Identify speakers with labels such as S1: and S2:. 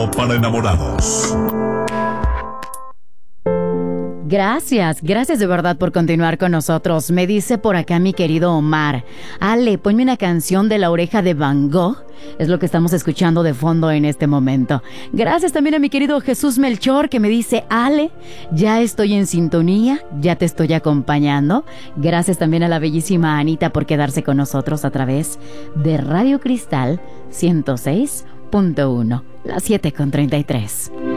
S1: solo para enamorados.
S2: Gracias de verdad por continuar con nosotros. Me dice por acá mi querido Omar: Ale, ponme una canción de La Oreja de Van Gogh. Es lo que estamos escuchando de fondo en este momento. Gracias también a mi querido Jesús Melchor, que me dice: Ale, ya estoy en sintonía, ya te estoy acompañando. Gracias también a la bellísima Anita por quedarse con nosotros a través de Radio Cristal 106.1, las 7:33.